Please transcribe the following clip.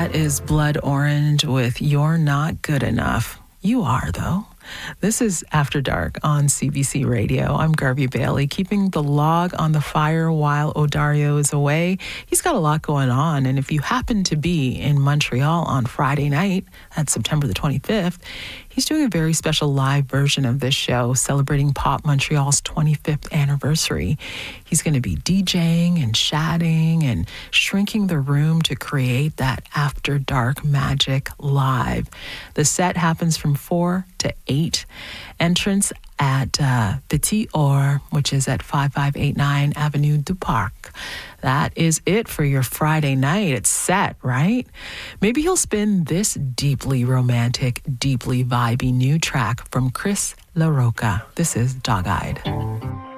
That is Blood Orange with You're Not Good Enough. You are, though. This is After Dark on CBC Radio. I'm Garvey Bailey, keeping the log on the fire while Odario is away. He's got a lot going on, and if you happen to be in Montreal on Friday night, that's September the 25th, he's doing a very special live version of this show celebrating Pop Montreal's 25th anniversary. He's going to be DJing and chatting and shrinking the room to create that After Dark magic live. The set happens from 4 to 8. Entrance at Petit Or, which is at 5589 Avenue du Parc. That is it for your Friday night. It's set, right? Maybe he'll spin this deeply romantic, deeply vibey new track from Chris LaRocca. This is Dog-Eyed.